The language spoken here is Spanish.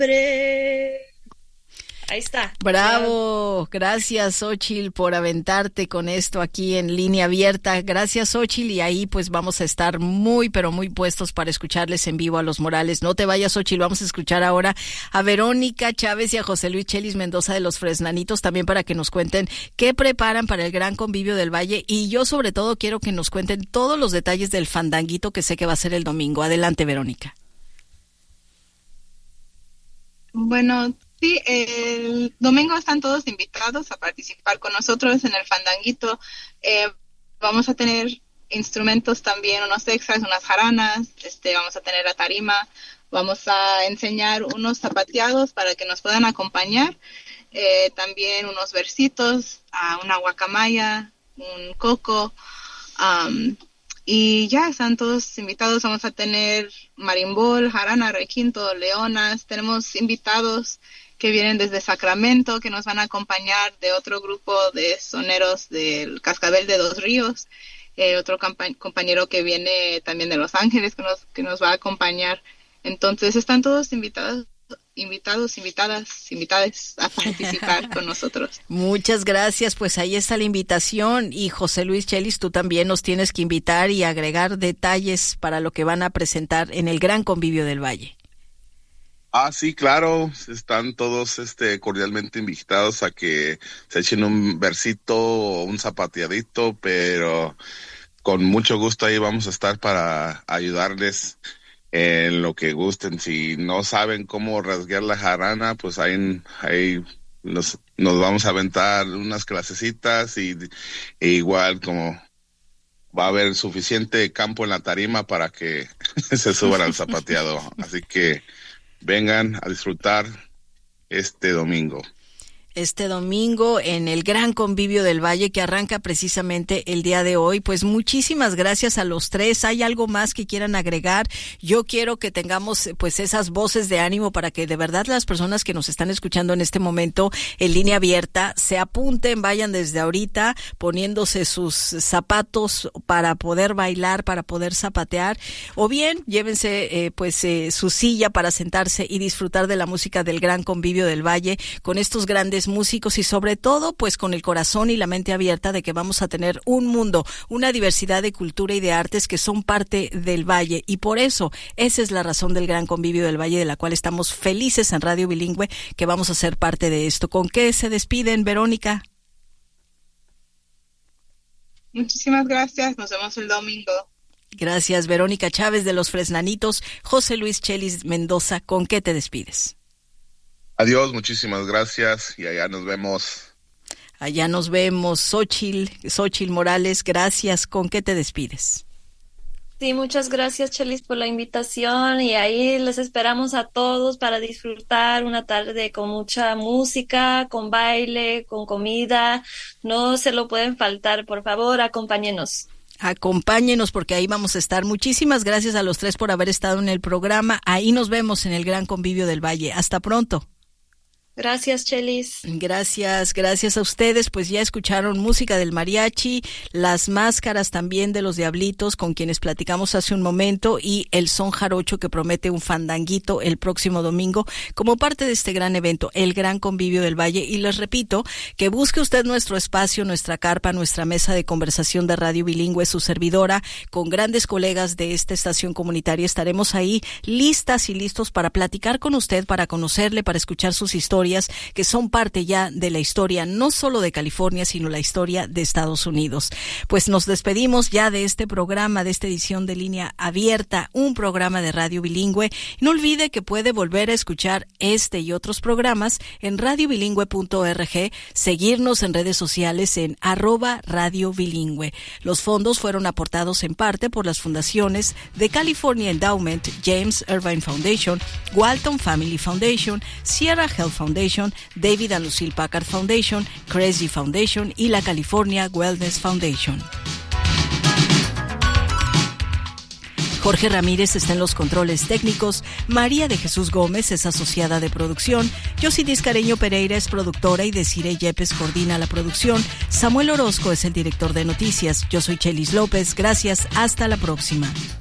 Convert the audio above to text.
Ahí está. Bravo, gracias Xóchitl por aventarte con esto aquí en Línea Abierta. Gracias Xóchitl, y ahí pues vamos a estar muy pero muy puestos para escucharles en vivo a los Morales. No te vayas Xóchitl, vamos a escuchar ahora a Verónica Chávez y a José Luis Chelis Mendoza de los Fresnanitos también para que nos cuenten qué preparan para el Gran Convivio del Valle, y yo sobre todo quiero que nos cuenten todos los detalles del fandanguito que sé que va a ser el domingo. Adelante Verónica. Bueno, sí, el domingo están todos invitados a participar con nosotros en el fandanguito. Vamos a tener instrumentos también, unos extras, unas jaranas, vamos a tener la tarima, vamos a enseñar unos zapateados para que nos puedan acompañar, también unos versitos, una guacamaya, un coco, y ya están todos invitados. Vamos a tener marimbol, jarana, requinto, leonas. Tenemos invitados que vienen desde Sacramento, que nos van a acompañar, de otro grupo de soneros del Cascabel de Dos Ríos, otro compañero que viene también de Los Ángeles que nos va a acompañar. Entonces están todos invitadas a participar con nosotros. Muchas gracias, pues ahí está la invitación. Y José Luis Chelis, tú también nos tienes que invitar y agregar detalles para lo que van a presentar en el Gran Convivio del Valle. Sí, claro, están todos cordialmente invitados a que se echen un versito o un zapateadito, pero con mucho gusto ahí vamos a estar para ayudarles en lo que gusten. Si no saben cómo rasguear la jarana, pues ahí nos vamos a aventar unas clasecitas, y igual como va a haber suficiente campo en la tarima para que se suban al zapateado. Así que vengan a disfrutar este domingo. Este domingo en el Gran Convivio del Valle, que arranca precisamente el día de hoy. Pues muchísimas gracias a los tres. ¿Hay algo más que quieran agregar? Yo quiero que tengamos pues esas voces de ánimo para que de verdad las personas que nos están escuchando en este momento en Línea Abierta se apunten, vayan desde ahorita poniéndose sus zapatos para poder bailar, para poder zapatear, o bien llévense su silla para sentarse y disfrutar de la música del Gran Convivio del Valle con estos grandes músicos, y sobre todo pues con el corazón y la mente abierta de que vamos a tener un mundo, una diversidad de cultura y de artes que son parte del Valle, y por eso esa es la razón del Gran Convivio del Valle, de la cual estamos felices en Radio Bilingüe que vamos a ser parte de esto. ¿Con qué se despiden, Verónica? Muchísimas gracias, nos vemos el domingo. Gracias, Verónica Chávez de los Fresnanitos. José Luis Chelis Mendoza, ¿con qué te despides? Adiós, muchísimas gracias, y allá nos vemos. Allá nos vemos. Xóchitl Morales, gracias. ¿Con qué te despides? Sí, muchas gracias, Chelis, por la invitación, y ahí les esperamos a todos para disfrutar una tarde con mucha música, con baile, con comida. No se lo pueden faltar, por favor, acompáñenos. Acompáñenos porque ahí vamos a estar. Muchísimas gracias a los tres por haber estado en el programa. Ahí nos vemos en el Gran Convivio del Valle. Hasta pronto. Gracias, Chelis. Gracias a ustedes. Pues ya escucharon música del mariachi, las máscaras también de los Diablitos, con quienes platicamos hace un momento, y el son jarocho, que promete un fandanguito el próximo domingo como parte de este gran evento, el Gran Convivio del Valle. Y les repito que busque usted nuestro espacio, nuestra carpa, nuestra mesa de conversación de Radio Bilingüe, su servidora, con grandes colegas de esta estación comunitaria. Estaremos ahí listas y listos para platicar con usted, para conocerle, para escuchar sus historias, que son parte ya de la historia, no solo de California, sino la historia de Estados Unidos. Pues nos despedimos ya de este programa, de esta edición de Línea Abierta, un programa de Radio Bilingüe. No olvide que puede volver a escuchar este y otros programas en radiobilingüe.org, seguirnos en redes sociales en @Radio Bilingüe. Los fondos fueron aportados en parte por las fundaciones de California Endowment, James Irvine Foundation, Walton Family Foundation, Sierra Health Foundation, David and Lucille Packard Foundation, Crazy Foundation y la California Wellness Foundation. Jorge Ramírez está en los controles técnicos, María de Jesús Gómez es asociada de producción, Yossi Discareño Pereira es productora y Desiree Yepes coordina la producción, Samuel Orozco es el director de noticias. Yo soy Chelis López, gracias, hasta la próxima.